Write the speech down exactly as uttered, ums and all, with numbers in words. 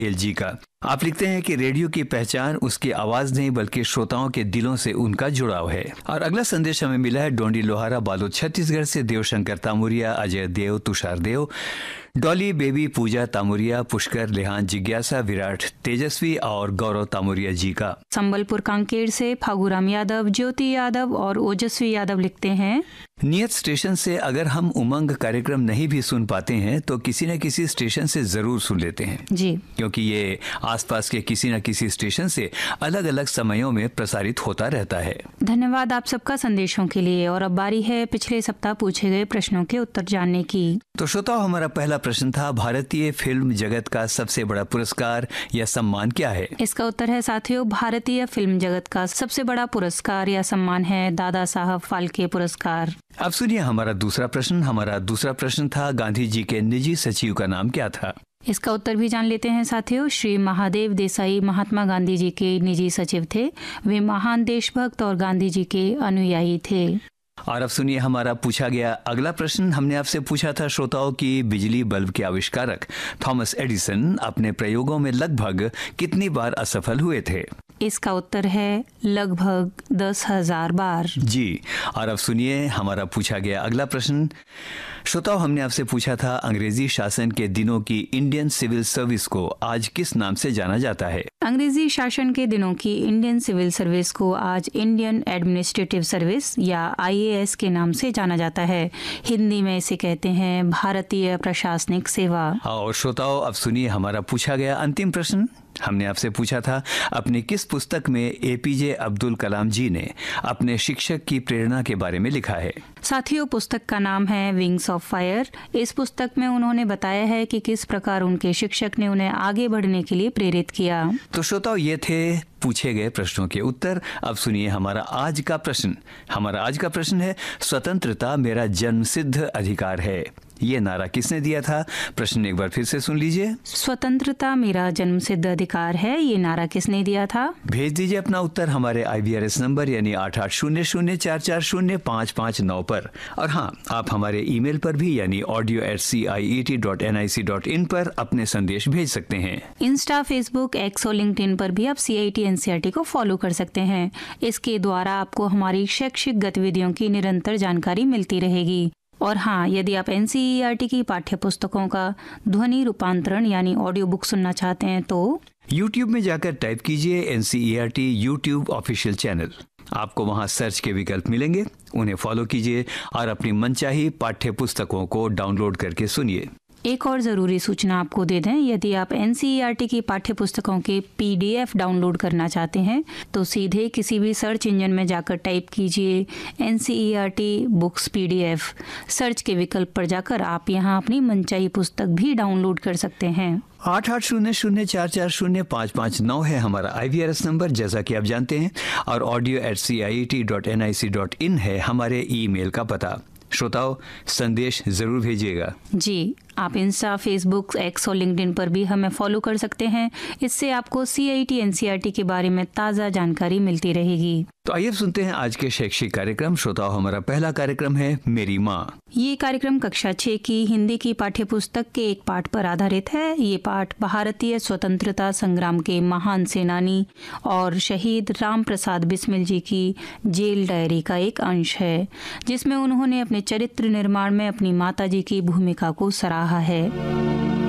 L G का। आप लिखते हैं कि रेडियो की पहचान उसकी आवाज नहीं बल्कि श्रोताओं के दिलों से उनका जुड़ाव है। और अगला संदेश हमें मिला है डोंडी लोहारा बालोद छत्तीसगढ़ से देवशंकर तामुरिया, अजय देव, तुषार देव, डॉली बेबी, पूजा तामुरिया, पुष्कर, लेहान, जिज्ञासा, विराट, तेजस्वी और गौरव तामुरिया जी का। संबलपुर कांकेर से फागुराम यादव, ज्योति यादव और ओजस्वी यादव लिखते हैं, नियत स्टेशन से अगर हम उमंग कार्यक्रम नहीं भी सुन पाते हैं तो किसी न किसी स्टेशन से जरूर सुन लेते हैं जी, क्योंकि ये आसपास के किसी न किसी स्टेशन से अलग अलग समयों में प्रसारित होता रहता है। धन्यवाद आप सबका संदेशों के लिए। और अब बारी है पिछले सप्ताह पूछे गए प्रश्नों के उत्तर जानने की। तो श्रोताओ, हमारा पहला प्रश्न था भारतीय फिल्म जगत का सबसे बड़ा पुरस्कार या सम्मान क्या है? इसका उत्तर है साथियों, भारतीय फिल्म जगत का सबसे बड़ा पुरस्कार या सम्मान है दादा साहब फाल्के पुरस्कार। अब सुनिए हमारा दूसरा प्रश्न। हमारा दूसरा प्रश्न था गांधी जी के निजी सचिव का नाम क्या था? इसका उत्तर भी जान लेते हैं साथियों। श्री महादेव देसाई महात्मा गांधी जी के निजी सचिव थे। वे महान देशभक्त और गांधी जी के अनुयायी थे। और अब सुनिए हमारा पूछा गया अगला प्रश्न। हमने आपसे पूछा था श्रोताओं की बिजली बल्ब के आविष्कारक थॉमस एडिसन अपने प्रयोगों में लगभग कितनी बार असफल हुए थे? इसका उत्तर है लगभग दस हजार बार। जी। और अब सुनिए हमारा पूछा गया अगला प्रश्न। श्रोताओं, हमने आपसे पूछा था अंग्रेजी शासन के दिनों की इंडियन सिविल सर्विस को आज किस नाम से जाना जाता है? अंग्रेजी शासन के दिनों की इंडियन सिविल सर्विस को आज इंडियन एडमिनिस्ट्रेटिव सर्विस या आई ए एस के नाम से जाना जाता है। हिंदी में इसे कहते हैं भारतीय प्रशासनिक सेवा। और श्रोताओं, अब सुनिए हमारा पूछा गया अंतिम प्रश्न। हमने आपसे पूछा था अपनी किस पुस्तक में ए पी जे अब्दुल कलाम जी ने अपने शिक्षक की प्रेरणा के बारे में लिखा है? साथियों, पुस्तक का नाम है विंग्स ऑफ फायर। इस पुस्तक में उन्होंने बताया है कि किस प्रकार उनके शिक्षक ने उन्हें आगे बढ़ने के लिए प्रेरित किया। तो श्रोताओं, ये थे पूछे गए प्रश्नों के उत्तर। अब सुनिए हमारा आज का प्रश्न। हमारा आज का प्रश्न है स्वतंत्रता मेरा जन्मसिद्ध अधिकार है। ये नारा किसने दिया था? प्रश्न एक बार फिर से सुन लीजिए। स्वतंत्रता मेरा जन्मसिद्ध अधिकार है, ये नारा किसने दिया था? भेज दीजिए अपना उत्तर हमारे आई वी आर एस नंबर यानी आठ आठ शून्य शून्य चार चार शून्य पाँच पाँच नौ पर। और हाँ, आप हमारे ईमेल पर भी यानी audio eight C I E T dot N I C dot in पर अपने संदेश भेज सकते हैं। इंस्टा, फेसबुक, एक्स और लिंक्डइन पर भी आप सी I T N C R T को फॉलो कर सकते हैं। इसके द्वारा आपको हमारी शैक्षिक गतिविधियों की निरंतर जानकारी मिलती रहेगी। और हाँ, यदि आप N C E R T की पाठ्य पुस्तकों का ध्वनि रूपांतरण यानी ऑडियो बुक सुनना चाहते हैं तो यूट्यूब में जाकर टाइप कीजिए N C E R T YouTube official channel. आपको वहां सर्च के विकल्प मिलेंगे, उन्हें फॉलो कीजिए और अपनी मनचाही पाठ्य पुस्तकों को डाउनलोड करके सुनिए। एक और ज़रूरी सूचना आपको दे दें, यदि आप N C E R T की पाठ्य पुस्तकों के पी डी एफ डाउनलोड करना चाहते हैं तो सीधे किसी भी सर्च इंजन में जाकर टाइप कीजिए N C E R T books P D F. Search के विकल्प पर जाकर आप यहां अपनी मनचाही पुस्तक भी डाउनलोड कर सकते हैं। आठ आठ शून्य शून्य चार चार शून्य पाँच पाँच नौ है हमारा आई वी आर एस नंबर, जैसा कि आप जानते हैं। और audio eight C I E T dot N I C dot in है हमारे ईमेल का पता। श्रोताओं, संदेश जरूर भेजिएगा। जी, आप इंस्टा, फेसबुक, एक्स और लिंक्डइन पर भी हमें फॉलो कर सकते हैं। इससे आपको सी I T N C R T के बारे में ताज़ा जानकारी मिलती रहेगी। तो आइए सुनते हैं आज के शैक्षिक कार्यक्रम। श्रोताओं, हमारा पहला कार्यक्रम है मेरी माँ। ये कार्यक्रम कक्षा छह की हिंदी की पाठ्य पुस्तक के एक पाठ पर आधारित है। ये पाठ भारतीय स्वतंत्रता संग्राम के महान सेनानी और शहीद राम प्रसाद बिस्मिल जी की जेल डायरी का एक अंश है, जिसमें उन्होंने अपने चरित्र निर्माण में अपनी माताजी की भूमिका को सराहा है।